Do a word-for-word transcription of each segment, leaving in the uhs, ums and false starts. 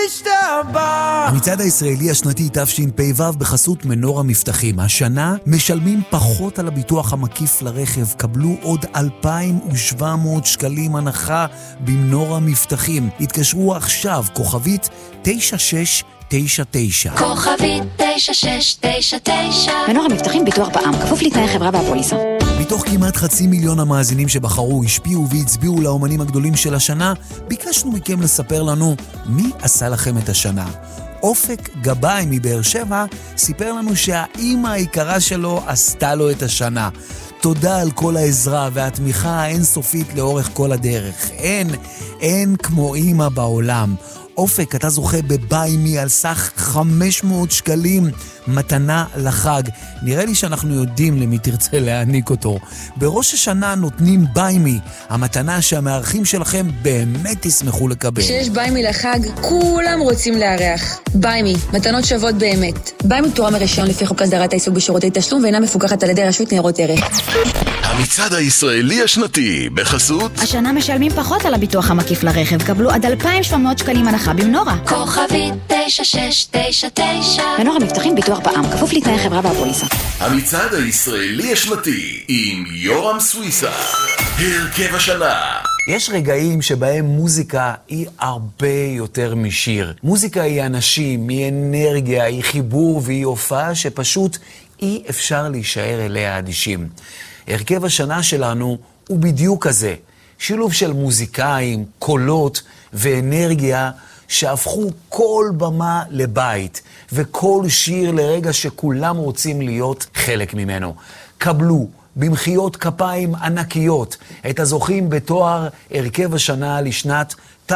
משתבח. המצעד הישראלי השנתי תשפ"ו בחסות מנור המבטחים. השנה משלמים פחות על הביטוח המקיף לרכב. קבלו עוד אלפיים ושבע מאות שקלים הנחה במנור המבטחים. התקשרו עכשיו, כוכבית תשע שש תשע תשע. כוכבית תשע שש תשע תשע. מנור המבטחים ביטוח בע"מ, כפוף לתנאי חברה והפוליסה. מתוך כמעט חצי מיליון המאזינים שבחרו, השפיעו והצביעו לאומנים הגדולים של השנה, ביקשנו מכם לספר לנו מי עשה לכם את השנה. אופק גבאי מבאר שבע סיפר לנו שהאימא היקרה שלו עשתה לו את השנה. תודה על כל העזרה והתמיכה האינסופית לאורך כל הדרך. אין, אין כמו אימא בעולם. אופק, אתה זוכה בביימי על סך חמש מאות שקלים מתנה לחג. נראה לי שאנחנו יודעים למי תרצה להעניק אותו. בראש השנה נותנים ביימי, המתנה שהמארחים שלכם באמת תשמחו לקבל. כשיש ביימי לחג, כולם רוצים לארח. ביימי, מתנות שוות באמת. ביימי תורה מרישיון לפי חוק הסדרת העיסוק בשירותי תשלום ואינה מפוקחת על ידי רשות ניירות ערך. המצעד הישראלי השנתי בחסות השנה משלמים פחות על הביטוח המקיף לרכב. קבלו עד אלפיים ושבע מאות שקלים הנחה במנורה. כוכבית תשע שש תשע תשע. מנורה מבטחים ביטוח בע"מ, כפוף לתנאי חברה והפוליסה. המצעד הישראלי השנתי עם יורם סוויסה. הרכב השנה. יש רגעים שבהם מוזיקה היא הרבה יותר משיר. מוזיקה היא אנשים, היא אנרגיה, היא חיבור והיא הופעה שפשוט אי אפשר להישאר אליה אדישים. הרכב השנה שלנו הוא בדיוק כזה. שילוב של מוזיקאים, קולות ואנרגיה שהפכו כל במה לבית, וכל שיר לרגע שכולם רוצים להיות חלק ממנו. קבלו במחיאות כפיים ענקיות את הזוכים בתואר הרכב השנה לשנת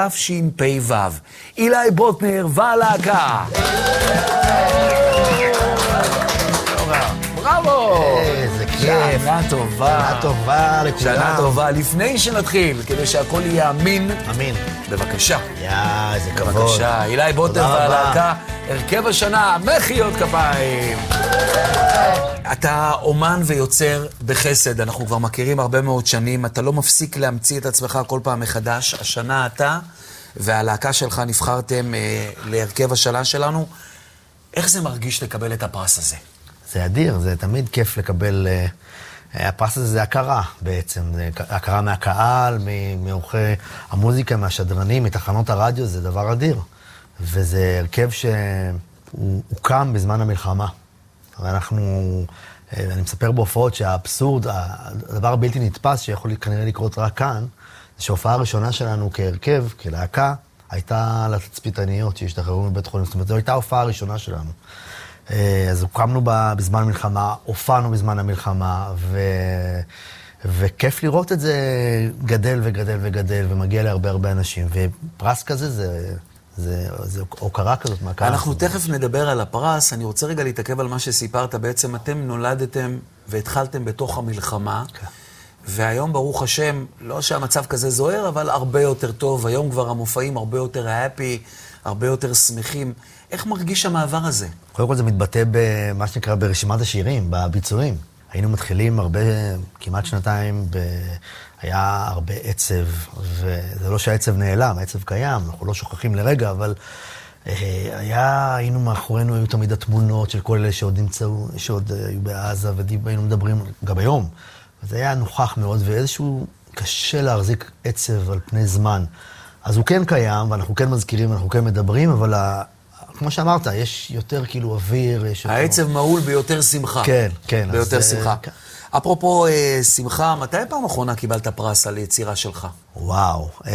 תשפ"ו. אילי בוטנר והלהקה. בראבו! איזה כיף. שנה טובה. שנה טובה לכולם. שנה טובה. לפני שנתחיל, כדי שהכל יהיה אמין. אמין. בבקשה. יא, איזה כבוד. בבקשה. אילי בוטנר והלהקה, הרכב השנה, מחיאות כפיים. אתה אומן ויוצר בחסד, אנחנו כבר מכירים הרבה מאוד שנים, אתה לא מפסיק להמציא את עצמך כל פעם מחדש. השנה אתה והלהקה שלך נבחרתם אה, להרכב השנה שלנו. איך זה מרגיש לקבל את הפרס הזה? זה אדיר, זה תמיד כיף לקבל, uh, הפרס הזה זה הכרה בעצם, זה הכרה מהקהל, מעורכי המוזיקה, מהשדרנים, מתחנות הרדיו, זה דבר אדיר. וזה הרכב שהוא הוקם בזמן המלחמה. ואנחנו, אני מספר בהופעות שהאבסורד, הדבר הבלתי נתפס שיכול כנראה לקרות רק כאן, זה שההופעה הראשונה שלנו כהרכב, כלהקה, הייתה לתצפיתניות שהשתחררו מבית חולים. זאת אומרת, זו הייתה ההופעה הראשונה שלנו. אז הוקמנו בזמן המלחמה, הופענו בזמן המלחמה, ו... וכיף לראות את זה גדל וגדל וגדל, ומגיע להרבה הרבה אנשים. ופרס כזה זה, זה, זה הוקרה כזאת מהקהל. אנחנו תכף נדבר על הפרס, אני רוצה רגע להתעכב על מה שסיפרת. בעצם אתם נולדתם והתחלתם בתוך המלחמה, okay. והיום ברוך השם, לא שהמצב כזה זוהר, אבל הרבה יותר טוב. היום כבר המופעים הרבה יותר happy, הרבה יותר שמחים. איך מרגיש המעבר הזה? קודם כל זה מתבטא במה שנקרא ברשימת השירים, בביצועים. היינו מתחילים הרבה, כמעט שנתיים, ב... היה הרבה עצב, וזה לא שהעצב נעלם, העצב קיים, אנחנו לא שוכחים לרגע, אבל היה, היינו מאחורינו, היו תמיד התמונות של כל אלה שעוד נמצאו, שעוד היו בעזה, והיינו מדברים גם היום. וזה היה נוכח מאוד, ואיזשהו קשה להחזיק עצב על פני זמן. אז הוא כן קיים, ואנחנו כן מזכירים, אנחנו כן מדברים, אבל ה... כמו שאמרת, יש יותר כאילו אוויר, יש יותר... העצב מעול ביותר שמחה. כן, כן. ביותר אז, שמחה. כן. אפרופו אה, שמחה, מתי פעם אחרונה קיבלת פרס על יצירה שלך? וואו. אה,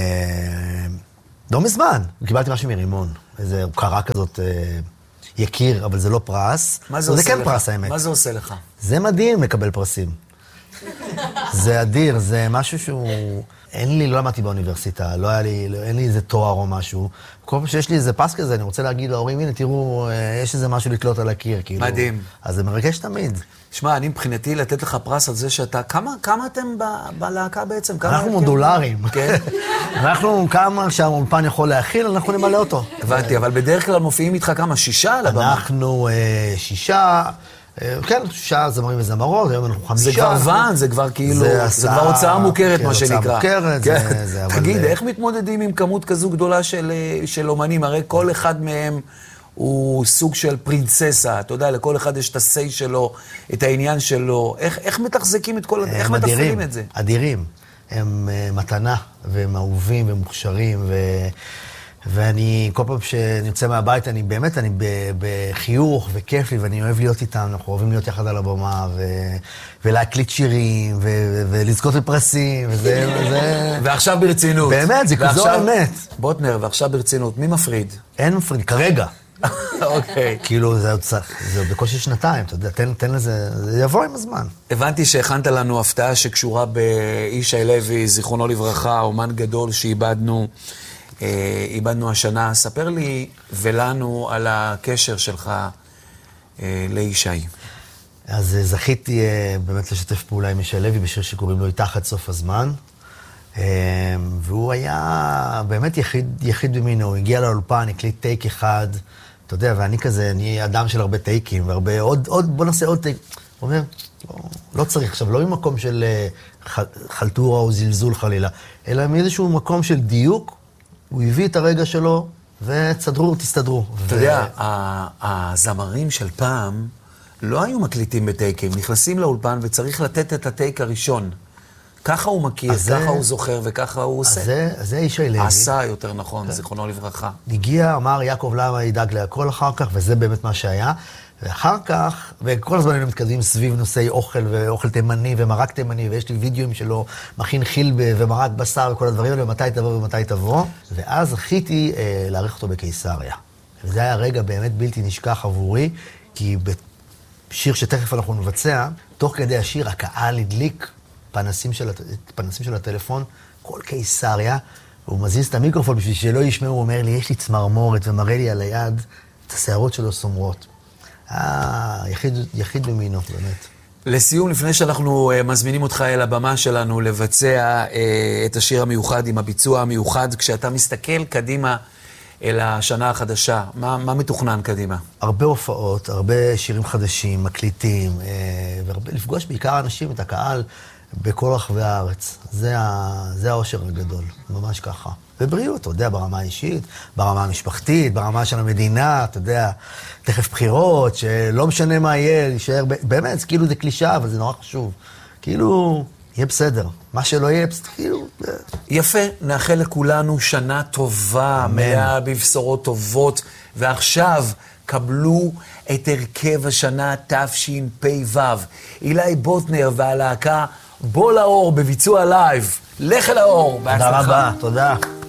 לא מזמן. קיבלתי משהו מרימון. איזו הוקרה כזאת אה, יקיר, אבל זה לא פרס. מה זה עושה זה כן לך? פרס, האמת. מה זה עושה לך? זה מדהים לקבל פרסים. זה אדיר, זה משהו שהוא... אין לי, לא למדתי באוניברסיטה, לא היה לי, לא, אין לי איזה תואר או משהו. כל פעם שיש לי איזה פס כזה, אני רוצה להגיד להורים, הנה, תראו, יש איזה משהו לתלות על הקיר, כאילו. מדהים. אז זה מרגש תמיד. שמע, אני מבחינתי לתת לך פרס על זה שאתה, כמה, כמה אתם ב, בלהקה בעצם? כמה אנחנו מודולריים. כן. אנחנו, כמה שהאולפן יכול להכיל, אנחנו נמלא אותו. הבנתי, אבל בדרך כלל מופיעים איתך כמה? שישה על הבמה? אנחנו אה, שישה, כן, שעה זמרים וזמרות, היום אנחנו חמישה. זה כבר ואן, זה כבר כאילו, זה כבר הוצאה מוכרת, מה שנקרא. הוצאה מוכרת, זה... תגיד, איך מתמודדים עם כמות כזו גדולה של אומנים? הרי כל אחד מהם הוא סוג של פרינססה, אתה יודע, לכל אחד יש את הסי שלו, את העניין שלו. איך מתחזקים את כל... איך מתפעלים את זה? אדירים. הם מתנה, והם אהובים ומוכשרים, ו... ואני, כל פעם שאני יוצא מהבית, אני באמת, אני בחיוך וכיף לי, ואני אוהב להיות איתם, אנחנו אוהבים להיות יחד על הבמה, ו... ולהקליט שירים, ו... ולזכות בפרסים, וזה... וזה... ועכשיו ברצינות. באמת, זה כזו האמת. בוטנר, ועכשיו ברצינות, מי מפריד? אין מפריד, כרגע. אוקיי. כאילו, זה עוד בקושי שנתיים, אתה יודע, תן, תן לזה, זה יבוא עם הזמן. הבנתי שהכנת לנו הפתעה שקשורה באישי לוי, זיכרונו לברכה, אומן גדול שאיבדנו, אה, איבדנו השנה. ספר לי ולנו על הקשר שלך אה, לאישי. אז זכיתי אה, באמת לשתף פעולה עם אישי לוי בשיר שקוראים לו איתך עד סוף הזמן. והוא היה באמת יחיד, יחיד במינו, הוא הגיע לאולפן, הקליט טייק אחד, אתה יודע, ואני כזה, אני אדם של הרבה טייקים, והרבה, עוד, עוד, בוא נעשה עוד טייק. הוא אומר, לא, לא צריך עכשיו, לא ממקום של חלטורה או זלזול חלילה, אלא מאיזשהו מקום של דיוק, הוא הביא את הרגע שלו, וצדרו, תסתדרו. אתה ו... יודע, הזמרים של פעם לא היו מקליטים בטייקים, נכנסים לאולפן וצריך לתת את הטייק הראשון. ככה הוא מכיר, ככה זה, הוא זוכר וככה הוא עושה. אז זה, זה אישי לוי. עשה יותר נכון, זיכרונו לברכה. הגיע, אמר יעקב למה ידאג להכל אחר כך, וזה באמת מה שהיה. ואחר כך, וכל הזמן היינו מתקדמים סביב נושאי אוכל, ואוכל תימני ומרק תימני, ויש לי וידאוים שלו, מכין חילבה ומרק בשר וכל הדברים האלה, ומתי תבוא ומתי תבוא. ואז זכיתי אה, להעריך אותו בקיסריה. וזה היה רגע באמת בלתי נשכח עבורי, כי בשיר שתכף אנחנו נבצע, תוך כדי השיר הקהל הדליק, פנסים של, פנסים של הטלפון, כל קיסריה, והוא מזיז את המיקרופון בשביל שלא ישמעו, הוא אומר לי, יש לי צמרמורת, ומראה לי על היד את השערות שלו סומרות. אה, יחיד, יחיד במינו, באמת. לסיום, לפני שאנחנו uh, מזמינים אותך אל הבמה שלנו לבצע uh, את השיר המיוחד עם הביצוע המיוחד, כשאתה מסתכל קדימה אל השנה החדשה, מה, מה מתוכנן קדימה? הרבה הופעות, הרבה שירים חדשים, מקליטים, uh, והרבה, לפגוש בעיקר אנשים, את הקהל, בכל רחבי הארץ. זה, ה... זה האושר הגדול, ממש ככה. בבריאות, אתה יודע, ברמה האישית, ברמה המשפחתית, ברמה של המדינה, אתה יודע, תכף בחירות, שלא משנה מה יהיה, להישאר, באמת, כאילו זה קלישה, אבל זה נורא חשוב. כאילו, יהיה בסדר. מה שלא יהיה, כאילו... יפה, נאחל לכולנו שנה טובה, מלאה בבשורות טובות, ועכשיו קבלו את הרכב השנה תשפ"ו. אילי בוטנר והלהקה בוא לאור בביצוע לייב. לך אל האור. תודה רבה, תודה.